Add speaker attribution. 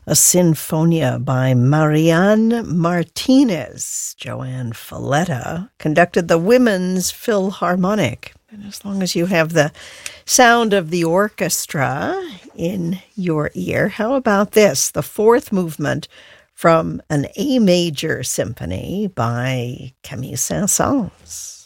Speaker 1: a Sinfonia by Marianne Martinez. Joanne Falletta conducted the Women's Philharmonic. And as long as you have the sound of the orchestra in your ear, how about this? The fourth movement from an A major symphony by Camille Saint-Saëns.